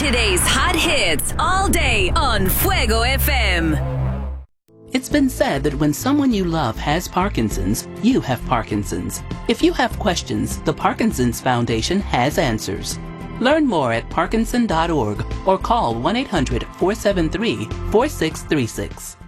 Today's hot hits all day on Fuego FM. It's been said that when someone you love has Parkinson's, you have Parkinson's. If you have questions, the Parkinson's Foundation has answers. Learn more at parkinson.org or call 1-800-473-4636.